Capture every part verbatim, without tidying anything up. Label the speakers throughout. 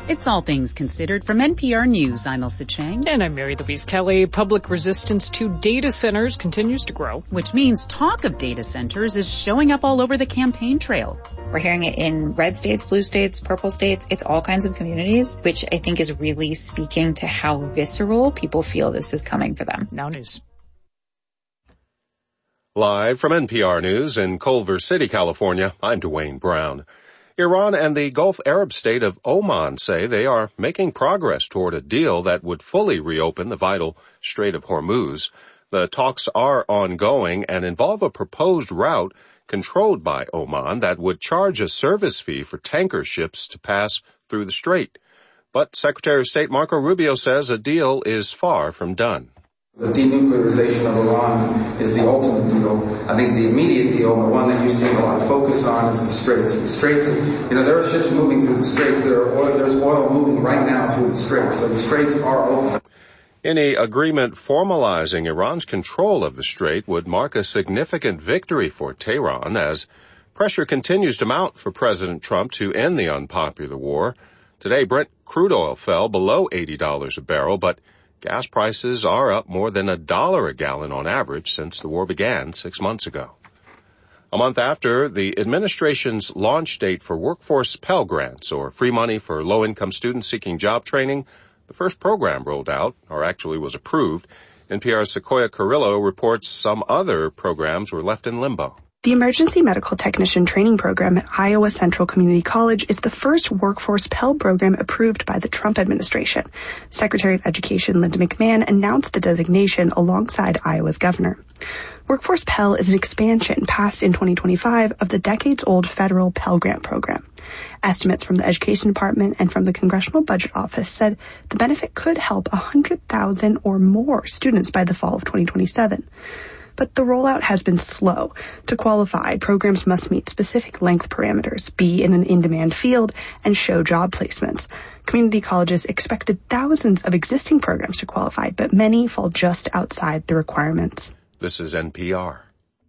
Speaker 1: It's All Things Considered from N P R News. I'm Elsa Chang.
Speaker 2: And I'm Mary Louise Kelly. Public resistance to data centers continues to grow.
Speaker 1: Which means talk of data centers is showing up all over the campaign trail.
Speaker 3: We're hearing it in red states, blue states, purple states. It's all kinds of communities, which I think is really speaking to how visceral people feel this is coming for them.
Speaker 2: Now News.
Speaker 4: Live from N P R News in Culver City, California, I'm Dwayne Brown. Iran and the Gulf Arab state of Oman say they are making progress toward a deal that would fully reopen the vital Strait of Hormuz. The talks are ongoing and involve a proposed route controlled by Oman that would charge a service fee for tanker ships to pass through the strait. But Secretary of State Marco Rubio says a deal is far from done.
Speaker 5: The denuclearization of Iran is the ultimate deal. I think the immediate deal, the one that you're seeing a lot of focus on, is the Straits. The Straits, you know, there are ships moving through the Straits. There are oil, there's oil moving right now through the Straits. So the Straits are open.
Speaker 4: Any agreement formalizing Iran's control of the strait would mark a significant victory for Tehran as pressure continues to mount for President Trump to end the unpopular war. Today, Brent crude oil fell below eighty dollars a barrel, but gas prices are up more than a dollar a gallon on average since the war began six months ago. A month after the administration's launch date for workforce Pell Grants, or free money for low-income students seeking job training, the first program rolled out, or actually was approved. N P R's Sequoia Carrillo reports some other programs were left in limbo.
Speaker 6: The Emergency Medical Technician Training Program at Iowa Central Community College is the first workforce Pell program approved by the Trump administration. Secretary of Education Linda McMahon announced the designation alongside Iowa's governor. Workforce Pell is an expansion passed in twenty twenty-five of the decades-old federal Pell Grant program. Estimates from the Education Department and from the Congressional Budget Office said the benefit could help one hundred thousand or more students by the fall of twenty twenty-seven. But the rollout has been slow. To qualify, programs must meet specific length parameters, be in an in-demand field, and show job placements. Community colleges expected thousands of existing programs to qualify, but many fall just outside the requirements.
Speaker 4: This is N P R.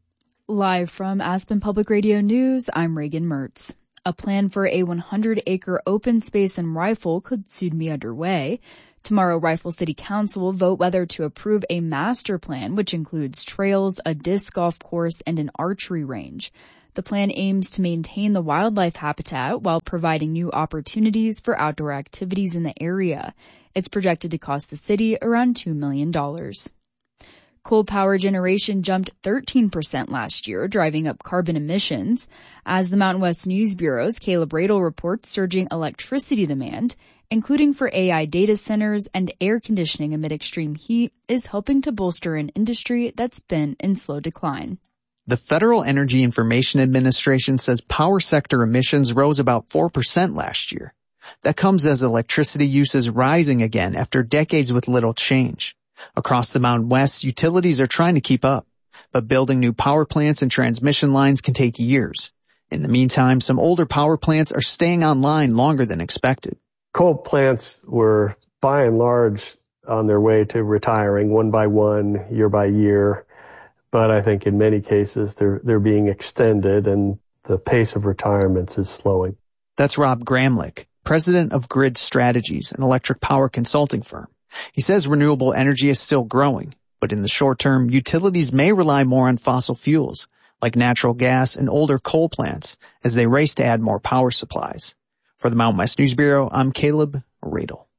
Speaker 7: Live from Aspen Public Radio News, I'm Reagan Mertz. A plan for a one hundred acre open space in Rifle could soon be underway. Tomorrow, Rifle City Council will vote whether to approve a master plan, which includes trails, a disc golf course, and an archery range. The plan aims to maintain the wildlife habitat while providing new opportunities for outdoor activities in the area. It's projected to cost the city around two million dollars. Coal power generation jumped thirteen percent last year, driving up carbon emissions. As the Mountain West News Bureau's Caleb Radel reports, surging electricity demand, including for A I data centers and air conditioning amid extreme heat, is helping to bolster an industry that's been in slow decline.
Speaker 8: The Federal Energy Information Administration says power sector emissions rose about four percent last year. That comes as electricity use is rising again after decades with little change. Across the Mountain West, utilities are trying to keep up, but building new power plants and transmission lines can take years. In the meantime, some older power plants are staying online longer than expected.
Speaker 9: Coal plants were, by and large, on their way to retiring one by one, year by year. But I think in many cases, they're, they're being extended, and the pace of retirements is slowing.
Speaker 8: That's Rob Gramlich, president of Grid Strategies, an electric power consulting firm. He says renewable energy is still growing, but in the short term, utilities may rely more on fossil fuels, like natural gas and older coal plants, as they race to add more power supplies. For the Mountain West News Bureau, I'm Caleb Radel.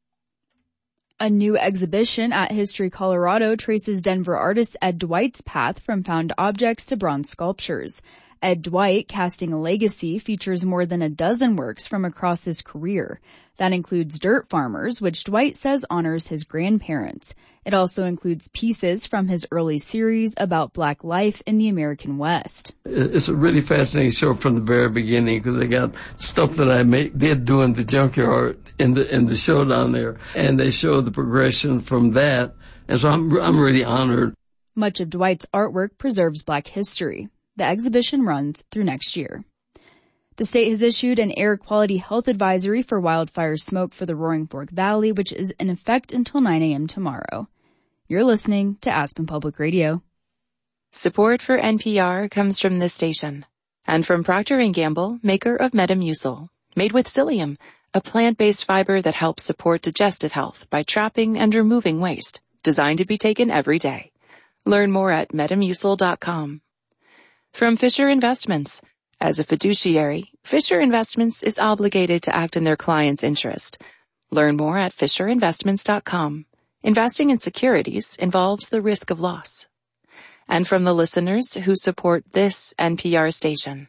Speaker 7: A new exhibition at History Colorado traces Denver artist Ed Dwight's path from found objects to bronze sculptures. Ed Dwight, Casting a Legacy, features more than a dozen works from across his career. That includes Dirt Farmers, which Dwight says honors his grandparents. It also includes pieces from his early series about Black life in the American West.
Speaker 10: It's a really fascinating show from the very beginning because they got stuff that I made, did do in the junkyard in the in the show down there, and they show the progression from that. And so I'm I'm really honored.
Speaker 7: Much of Dwight's artwork preserves Black history. The exhibition runs through next year. The state has issued an air quality health advisory for wildfire smoke for the Roaring Fork Valley, which is in effect until nine a.m. tomorrow. You're listening to Aspen Public Radio.
Speaker 11: Support for N P R comes from this station and from Procter and Gamble, maker of Metamucil, made with psyllium, a plant-based fiber that helps support digestive health by trapping and removing waste, designed to be taken every day. Learn more at metamucil dot com. From Fisher Investments. As a fiduciary, Fisher Investments is obligated to act in their client's interest. Learn more at fisher investments dot com. Investing in securities involves the risk of loss. And from the listeners who support this N P R station.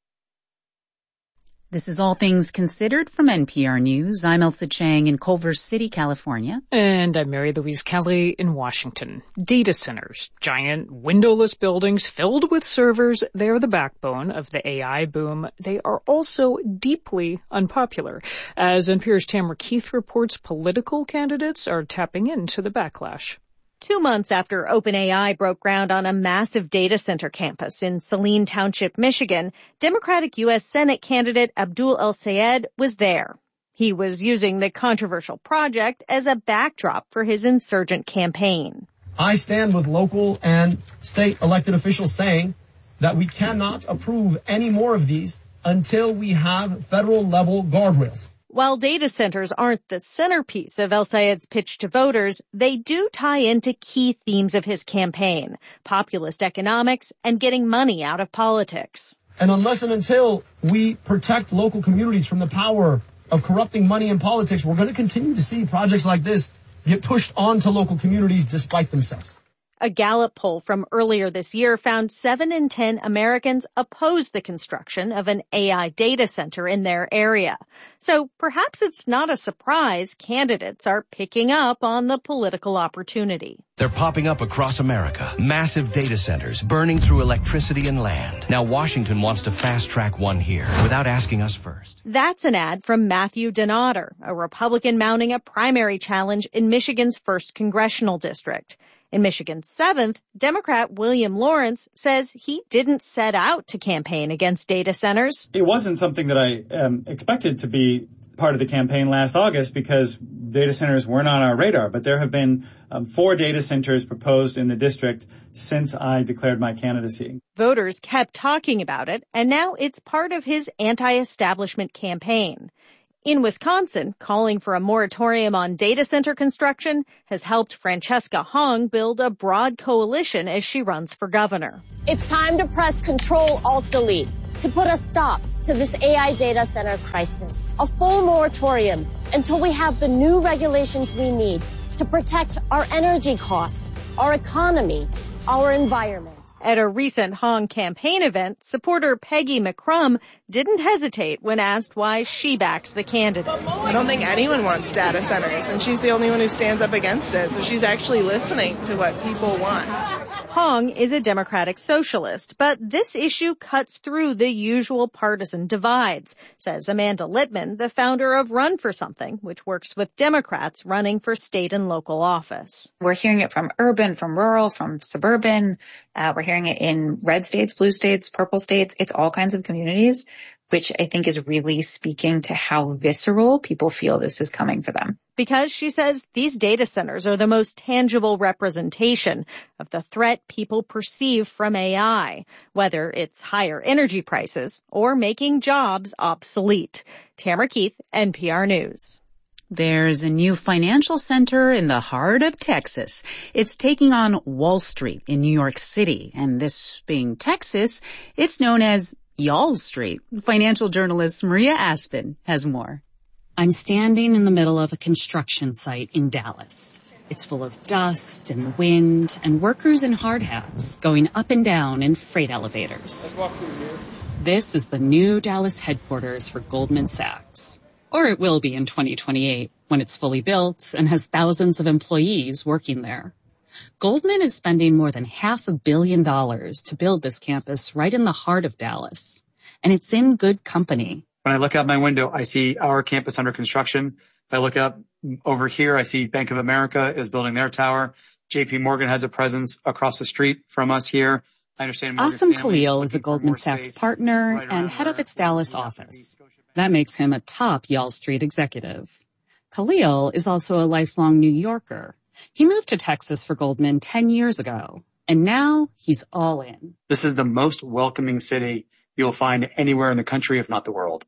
Speaker 1: This is All Things Considered from N P R News. I'm Elsa Chang in Culver City, California.
Speaker 2: And I'm Mary Louise Kelly in Washington. Data centers, giant windowless buildings filled with servers, they are the backbone of the A I boom. They are also deeply unpopular. As N P R's Tamara Keith reports, political candidates are tapping into the backlash.
Speaker 12: Two months after OpenAI broke ground on a massive data center campus in Saline Township, Michigan, Democratic U S Senate candidate Abdul El-Sayed was there. He was using the controversial project as a backdrop for his insurgent campaign.
Speaker 13: I stand with local and state elected officials saying that we cannot approve any more of these until we have federal level guardrails.
Speaker 12: While data centers aren't the centerpiece of El-Sayed's pitch to voters, they do tie into key themes of his campaign: populist economics and getting money out of politics.
Speaker 13: And unless and until we protect local communities from the power of corrupting money in politics, we're going to continue to see projects like this get pushed onto local communities despite themselves.
Speaker 12: A Gallup poll from earlier this year found seven in ten Americans oppose the construction of an A I data center in their area. So perhaps it's not a surprise candidates are picking up on the political opportunity.
Speaker 14: They're popping up across America. Massive data centers burning through electricity and land. Now Washington wants to fast-track one here without asking us first.
Speaker 12: That's an ad from Matthew Donader, a Republican mounting a primary challenge in Michigan's first congressional district. In Michigan's seventh, Democrat William Lawrence says he didn't set out to campaign against data centers.
Speaker 15: It wasn't something that I um, expected to be part of the campaign last August because data centers weren't on our radar. But there have been um, four data centers proposed in the district since I declared my candidacy.
Speaker 12: Voters kept talking about it, and now it's part of his anti-establishment campaign. In Wisconsin, calling for a moratorium on data center construction has helped Francesca Hong build a broad coalition as she runs for governor.
Speaker 16: It's time to press Control-Alt-Delete to put a stop to this A I data center crisis. A full moratorium until we have the new regulations we need to protect our energy costs, our economy, our environment.
Speaker 12: At a recent Hong campaign event, supporter Peggy McCrum didn't hesitate when asked why she backs the candidate.
Speaker 17: I don't think anyone wants data centers, and she's the only one who stands up against it, so she's actually listening to what people want.
Speaker 12: Hong is a Democratic socialist, but this issue cuts through the usual partisan divides, says Amanda Littman, the founder of Run for Something, which works with Democrats running for state and local office.
Speaker 3: We're hearing it from urban, from rural, from suburban. Uh, we're hearing it in red states, blue states, purple states. It's all kinds of communities, which I think is really speaking to how visceral people feel this is coming for them.
Speaker 12: Because, she says, these data centers are the most tangible representation of the threat people perceive from A I, whether it's higher energy prices or making jobs obsolete. Tamara Keith, N P R News.
Speaker 1: There's a new financial center in the heart of Texas. It's taking on Wall Street in New York City. And this being Texas, it's known as Y'all Street. Financial journalist Maria Aspen has more.
Speaker 18: I'm standing in the middle of a construction site in Dallas. It's full of dust and wind and workers in hard hats going up and down in freight elevators.
Speaker 19: Let's walk through here.
Speaker 18: This is the new Dallas headquarters for Goldman Sachs. Or it will be in twenty twenty-eight when it's fully built and has thousands of employees working there. Goldman is spending more than half a billion dollars to build this campus right in the heart of Dallas. And it's in good company.
Speaker 19: When I look out my window, I see our campus under construction. If I look up over here, I see Bank of America is building their tower. J P Morgan has a presence across the street from us here. I understand.
Speaker 18: Asim Khalil is a Goldman Sachs partner right and head of its Dallas office. That makes him a top Y'all Street executive. Khalil is also a lifelong New Yorker. He moved to Texas for Goldman ten years ago, and now he's all in.
Speaker 19: This is the most welcoming city you'll find anywhere in the country, if not the world.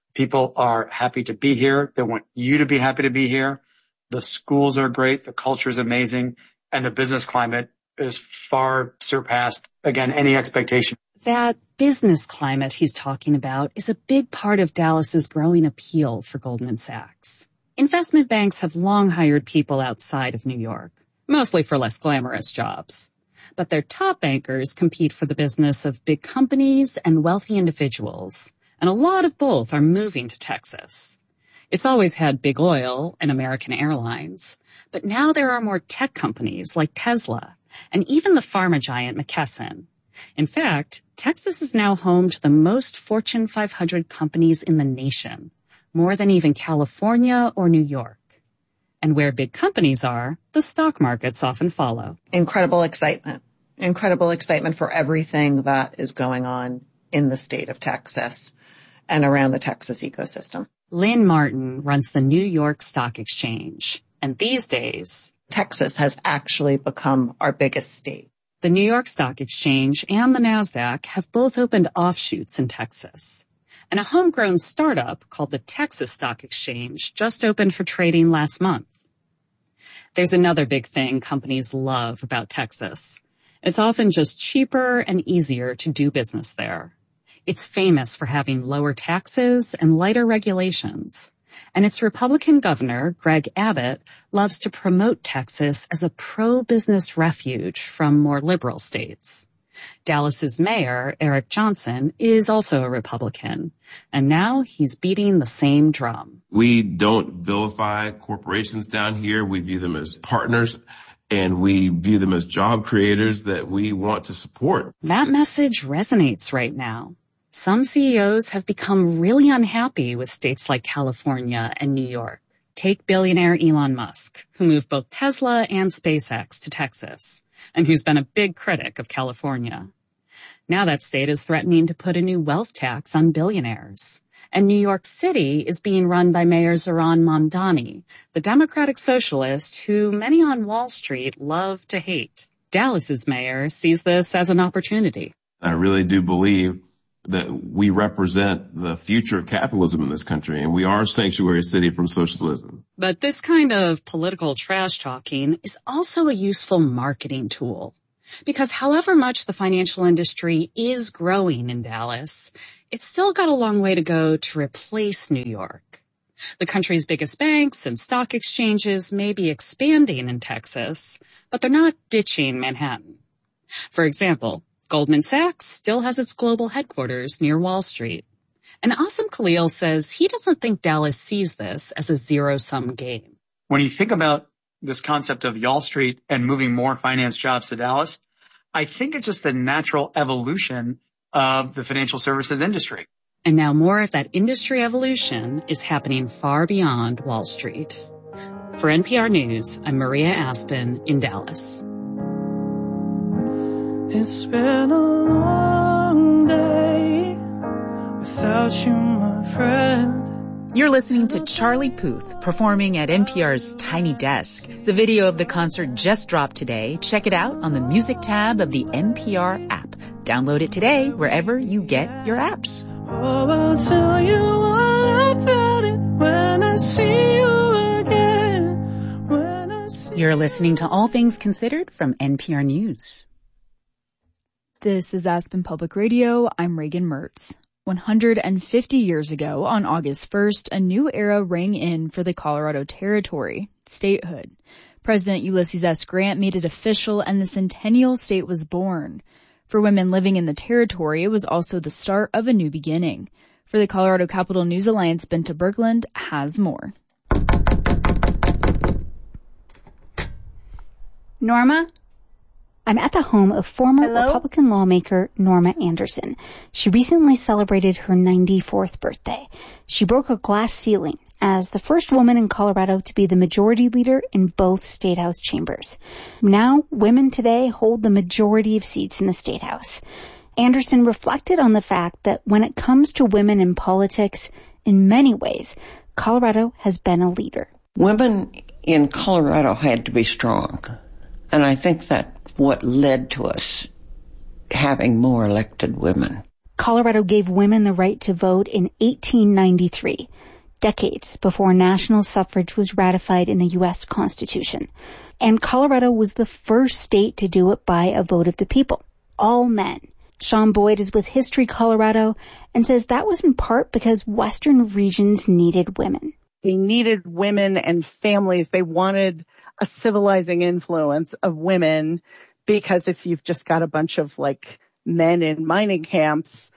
Speaker 19: People are happy to be here. They want you to be happy to be here. The schools are great. The culture is amazing. And the business climate is far surpassed, again, any expectation.
Speaker 18: That business climate he's talking about is a big part of Dallas's growing appeal for Goldman Sachs. Investment banks have long hired people outside of New York, mostly for less glamorous jobs. But their top bankers compete for the business of big companies and wealthy individuals, and a lot of both are moving to Texas. It's always had big oil and American Airlines, but now there are more tech companies like Tesla and even the pharma giant McKesson. In fact, Texas is now home to the most Fortune five hundred companies in the nation, more than even California or New York. And where big companies are, the stock markets often follow.
Speaker 20: Incredible excitement. Incredible excitement for everything that is going on in the state of Texas and around the Texas ecosystem.
Speaker 18: Lynn Martin runs the New York Stock Exchange. And these days,
Speaker 20: Texas has actually become our biggest state.
Speaker 18: The New York Stock Exchange and the NASDAQ have both opened offshoots in Texas. And a homegrown startup called the Texas Stock Exchange just opened for trading last month. There's another big thing companies love about Texas. It's often just cheaper and easier to do business there. It's famous for having lower taxes and lighter regulations. And its Republican governor, Greg Abbott, loves to promote Texas as a pro-business refuge from more liberal states. Dallas's mayor, Eric Johnson, is also a Republican, and now he's beating the same drum.
Speaker 21: We don't vilify corporations down here. We view them as partners, and we view them as job creators that we want to support.
Speaker 18: That message resonates right now. Some C E Os have become really unhappy with states like California and New York. Take billionaire Elon Musk, who moved both Tesla and SpaceX to Texas, and who's been a big critic of California. Now that state is threatening to put a new wealth tax on billionaires. And New York City is being run by Mayor Zohran Mamdani, the Democratic socialist who many on Wall Street love to hate. Dallas's mayor sees this as an opportunity.
Speaker 21: I really do believe that we represent the future of capitalism in this country, and we are a sanctuary city from socialism.
Speaker 18: But this kind of political trash talking is also a useful marketing tool. Because however much the financial industry is growing in Dallas, it's still got a long way to go to replace New York. The country's biggest banks and stock exchanges may be expanding in Texas, but they're not ditching Manhattan. For example, Goldman Sachs still has its global headquarters near Wall Street. And Asim Khalil says he doesn't think Dallas sees this as a zero-sum game.
Speaker 19: When you think about this concept of Y'all Street and moving more finance jobs to Dallas, I think it's just the natural evolution of the financial services industry.
Speaker 18: And now more of that industry evolution is happening far beyond Wall Street. For N P R News, I'm Maria Aspen in Dallas.
Speaker 22: It's been a long day without you, my friend.
Speaker 1: You're listening to Charlie Puth performing at N P R's Tiny Desk. The video of the concert just dropped today. Check it out on the music tab of the N P R app. Download it today wherever you get your apps.
Speaker 22: Oh, I'll tell you all about it when I see you again. When I see
Speaker 1: You're listening to All Things Considered from N P R News.
Speaker 7: This is Aspen Public Radio. I'm Reagan Mertz. one hundred fifty years ago, on August first, a new era rang in for the Colorado Territory, statehood. President Ulysses S. Grant made it official and the Centennial State was born. For women living in the territory, it was also the start of a new beginning. For the Colorado Capital News Alliance, Benta Berglund has more.
Speaker 23: Norma? I'm at the home of former Hello? Republican lawmaker Norma Anderson. She recently celebrated her ninety-fourth birthday. She broke a glass ceiling as the first woman in Colorado to be the majority leader in both State House chambers. Now, women today hold the majority of seats in the State House. Anderson reflected on the fact that when it comes to women in politics, in many ways, Colorado has been a leader.
Speaker 24: Women in Colorado had to be strong, and I think that what led to us having more elected women.
Speaker 23: Colorado gave women the right to vote in eighteen ninety-three, decades before national suffrage was ratified in the U S Constitution. And Colorado was the first state to do it by a vote of the people, all men. Sean Boyd is with History Colorado and says that was in part because Western regions needed women.
Speaker 4: They needed women and families. They wanted a civilizing influence of women, because if you've just got a bunch of like men in mining camps,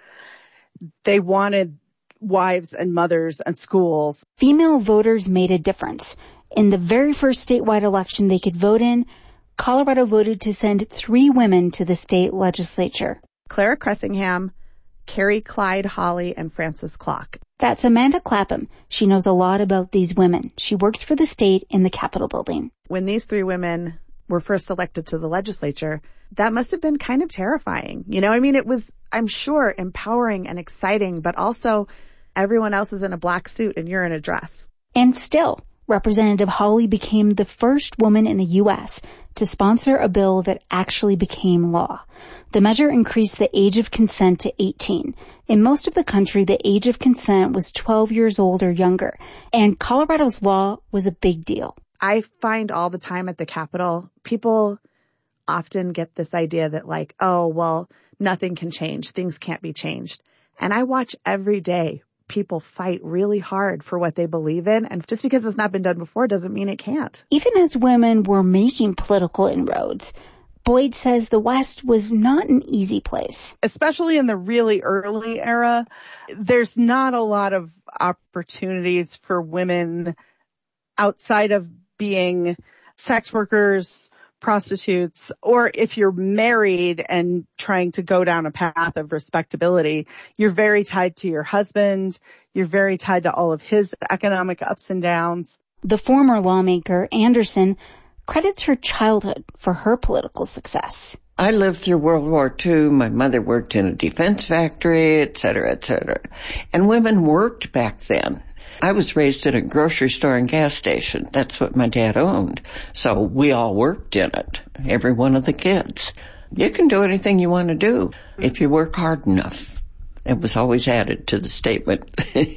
Speaker 4: they wanted wives and mothers and schools.
Speaker 23: Female voters made a difference. In the very first statewide election they could vote in, Colorado voted to send three women to the state legislature.
Speaker 5: Clara Cressingham, Carrie Clyde Hawley, and Frances Clock.
Speaker 23: That's Amanda Clapham. She knows a lot about these women. She works for the state in the Capitol building.
Speaker 5: When these three women were first elected to the legislature, that must have been kind of terrifying. You know, I mean, it was, I'm sure, empowering and exciting, but also everyone else is in a black suit and you're in a dress.
Speaker 23: And still, Representative Hawley became the first woman in the U S to sponsor a bill that actually became law. The measure increased the age of consent to eighteen. In most of the country, the age of consent was twelve years old or younger, and Colorado's law was a big deal.
Speaker 5: I find all the time at the Capitol, people often get this idea that like, oh, well, nothing can change. Things can't be changed. And I watch every day people fight really hard for what they believe in. And just because it's not been done before doesn't mean it can't.
Speaker 23: Even as women were making political inroads, Boyd says the West was not an easy place.
Speaker 4: Especially in the really early era, there's not a lot of opportunities for women outside of being sex workers, prostitutes, or if you're married and trying to go down a path of respectability, you're very tied to your husband. You're very tied to all of his economic ups and downs.
Speaker 23: The former lawmaker, Anderson, credits her childhood for her political success.
Speaker 24: I lived through World War Two. My mother worked in a defense factory, et cetera, et cetera. And women worked back then. I was raised in a grocery store and gas station. That's what my dad owned. So we all worked in it, every one of the kids. You can do anything you want to do if you work hard enough. It was always added to the statement.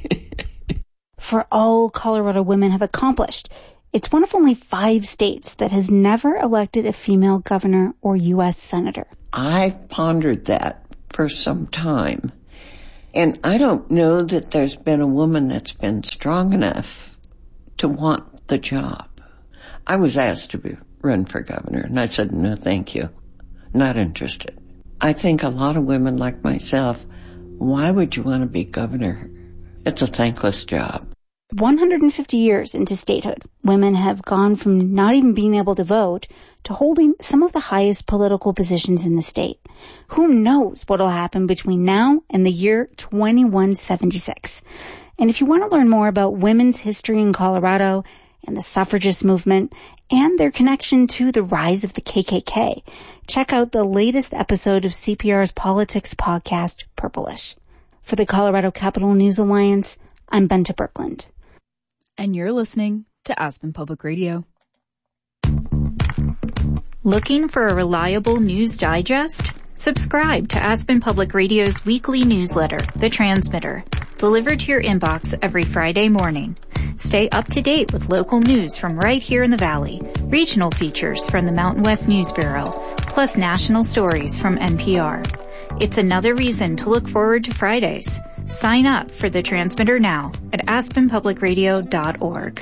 Speaker 23: For all Colorado women have accomplished, it's one of only five states that has never elected a female governor or U S senator.
Speaker 24: I've pondered that for some time. And I don't know that there's been a woman that's been strong enough to want the job. I was asked to be, run for governor, and I said, no, thank you. Not interested. I think a lot of women like myself, why would you want to be governor? It's a thankless job.
Speaker 23: one hundred fifty years into statehood, women have gone from not even being able to vote to holding some of the highest political positions in the state. Who knows what will happen between now and the year twenty-one seventy-six? And if you want to learn more about women's history in Colorado and the suffragist movement and their connection to the rise of the K K K, check out the latest episode of C P R's politics podcast, Purplish. For the Colorado Capitol News Alliance, I'm Benta Birkeland.
Speaker 7: And you're listening to Aspen Public Radio.
Speaker 1: Looking for a reliable news digest? Subscribe to Aspen Public Radio's weekly newsletter, The Transmitter, delivered to your inbox every Friday morning. Stay up to date with local news from right here in the Valley, regional features from the Mountain West News Bureau, plus national stories from N P R. It's another reason to look forward to Fridays. Sign up for The Transmitter now at aspen public radio dot org.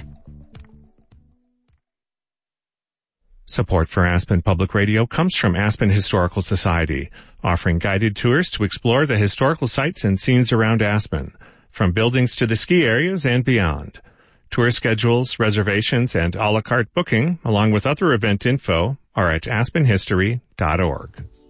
Speaker 6: Support for Aspen Public Radio comes from Aspen Historical Society, offering guided tours to explore the historical sites and scenes around Aspen, from buildings to the ski areas and beyond. Tour schedules, reservations, and a la carte booking, along with other event info, are at aspen history dot org.